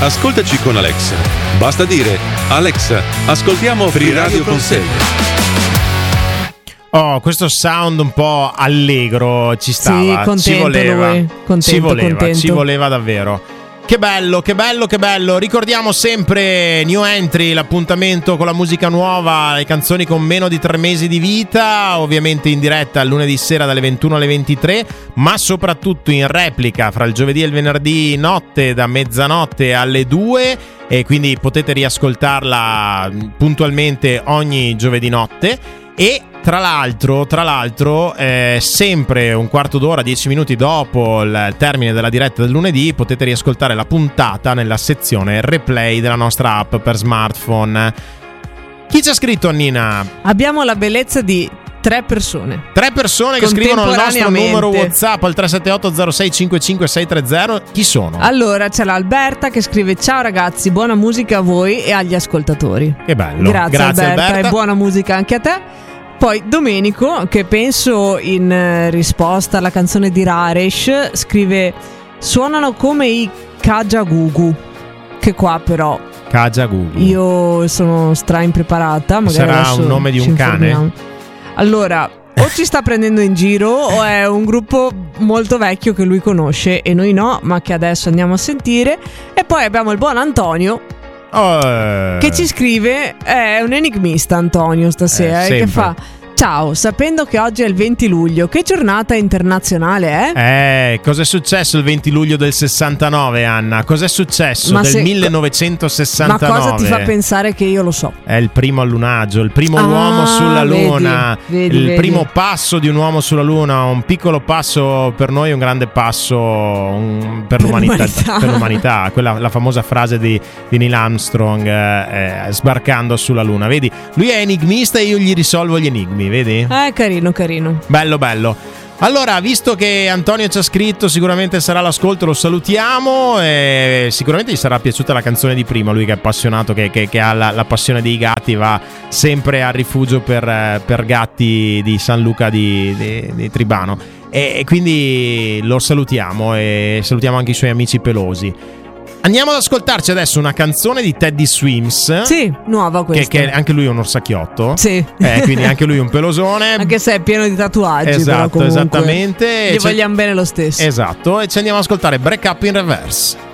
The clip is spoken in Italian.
Ascoltaci con Alexa. Basta dire: Alexa, ascoltiamo Free Radio Consegna. Oh, questo sound un po' allegro ci stava. Sì, contento ci voleva. lui. Contento. Ci voleva davvero. Che bello. Ricordiamo sempre New Entry, l'appuntamento con la musica nuova, le canzoni con meno di 3 mesi di vita, ovviamente in diretta il lunedì sera dalle 21 alle 23, ma soprattutto in replica fra il giovedì e il venerdì notte da mezzanotte alle 2, e quindi potete riascoltarla puntualmente ogni giovedì notte. E tra l'altro sempre un quarto d'ora, 10 minuti dopo il termine della diretta del lunedì, potete riascoltare la puntata nella sezione replay della nostra app per smartphone. Chi ci ha scritto, Annina? Abbiamo la bellezza di 3 persone. 3 persone che scrivono al nostro numero WhatsApp al 378 06 55 630. Chi sono? Allora c'è l'Alberta che scrive: ciao ragazzi, buona musica a voi e agli ascoltatori. Che bello. Grazie Alberta, e buona musica anche a te. Poi Domenico, che penso in risposta alla canzone di Raresh, scrive: suonano come i Kajagoogoo. Che qua però Kajagoogoo, io sono impreparata. Magari sarà un nome di un cane? Allora, o ci sta prendendo in giro o è un gruppo molto vecchio che lui conosce e noi no, ma che adesso andiamo a sentire. E poi abbiamo il buon Antonio che ci scrive: è un enigmista Antonio stasera, che fa: ciao, sapendo che oggi è il 20 luglio, che giornata internazionale è? Cos'è successo il 20 luglio del 69, Anna? Cos'è successo 1969? Ma cosa ti fa pensare che io lo so? È il primo allunaggio, il primo uomo sulla Luna, il primo passo di un uomo sulla Luna, un piccolo passo per noi, un grande passo per l'umanità. Quella, la famosa frase di Neil Armstrong sbarcando sulla Luna. Vedi, lui è enigmista e io gli risolvo gli enigmi. Vedi? Carino. Bello. Allora, visto che Antonio ci ha scritto, sicuramente sarà l'ascolto, lo salutiamo e sicuramente gli sarà piaciuta la canzone di prima. Lui che è appassionato, che ha la passione dei gatti, va sempre al rifugio per gatti di San Luca di Tribano, e quindi lo salutiamo e salutiamo anche i suoi amici pelosi. Andiamo ad ascoltarci adesso una canzone di Teddy Swims. Sì, nuova questa. Che anche lui è un orsacchiotto. Sì. Quindi anche lui è un pelosone. Anche se è pieno di tatuaggi. Esatto, però esattamente. Gli vogliamo bene lo stesso. Esatto. E ci andiamo ad ascoltare Break Up in Reverse.